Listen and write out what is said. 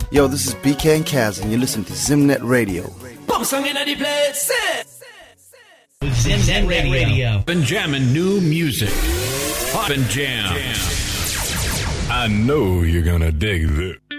Yo, this is BK and Kaz, and you're listening to Zimnet Radio. Bump song in the place. Zimnet Radio. Been jamming new music. Pop and jam. I know you're gonna dig this.